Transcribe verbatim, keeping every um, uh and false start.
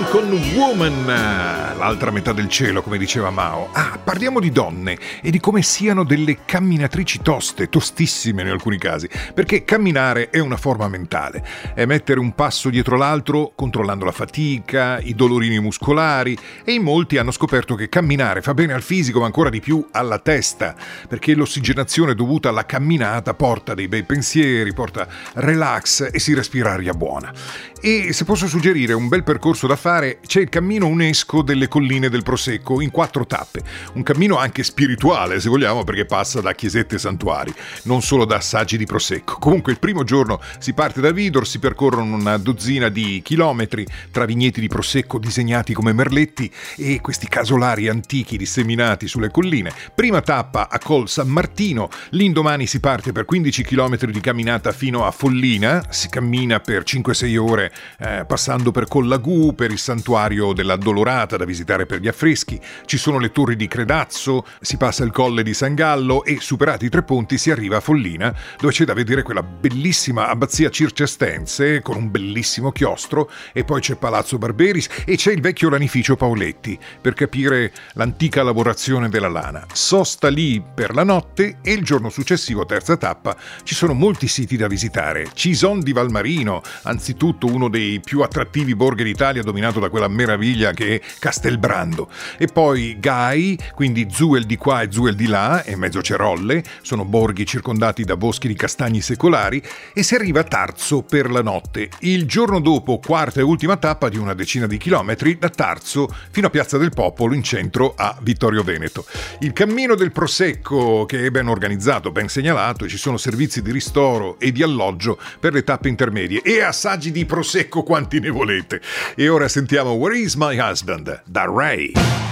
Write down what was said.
con Woman, l'altra metà del cielo, come diceva Mao. Ah, parliamo di donne e di come siano delle camminatrici toste, tostissime in alcuni casi, perché camminare è una forma mentale, è mettere un passo dietro l'altro controllando la fatica, i dolorini muscolari, e in molti hanno scoperto che camminare fa bene al fisico ma ancora di più alla testa, perché l'ossigenazione dovuta alla camminata porta dei bei pensieri, porta relax e si respira aria buona. E se posso suggerire un bel percorso da fare, c'è il cammino UNESCO delle colline del Prosecco in quattro tappe, un cammino anche spirituale se vogliamo, perché passa da chiesette e santuari, non solo da assaggi di Prosecco. Comunque il primo giorno si parte da Vidor, si percorrono una dozzina di chilometri tra vigneti di Prosecco disegnati come merletti e questi casolari antichi disseminati sulle colline. Prima tappa a Col San Martino, l'indomani si parte per quindici chilometri di camminata fino a Follina, si cammina per cinque sei ore eh, passando per Collagù, per il santuario dell'Addolorata da visitare per gli affreschi, ci sono le torri di Credazzo, si passa il colle di San Gallo e superati i tre ponti si arriva a Follina, dove c'è da vedere quella bellissima abbazia circestense con un bellissimo chiostro, e poi c'è Palazzo Barberis e c'è il vecchio lanificio Paoletti per capire l'antica lavorazione della lana. Sosta lì per la notte e il giorno successivo, terza tappa, ci sono molti siti da visitare. Cison di Valmarino, anzitutto uno dei più attrattivi borghi d'Italia dominato da quella meraviglia che è Castelbrando, e poi Gai, quindi Zuel di qua e Zuel di là, e mezzo Cerolle, sono borghi circondati da boschi di castagni secolari, e si arriva a Tarzo per la notte. Il giorno dopo, quarta e ultima tappa di una decina di chilometri da Tarzo fino a Piazza del Popolo in centro a Vittorio Veneto. Il cammino del Prosecco, che è ben organizzato, ben segnalato, e ci sono servizi di ristoro e di alloggio per le tappe intermedie e assaggi di Prosecco quanti ne volete. E ora sentiamo Where is my husband? da Ray.